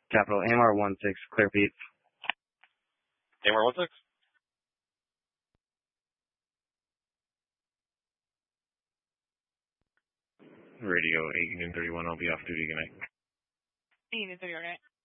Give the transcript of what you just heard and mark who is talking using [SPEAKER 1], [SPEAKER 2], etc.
[SPEAKER 1] Capital AMR 16, clear Pete.
[SPEAKER 2] AMR 16?
[SPEAKER 3] Radio 1831, I'll be off duty. Good night.
[SPEAKER 4] 1831.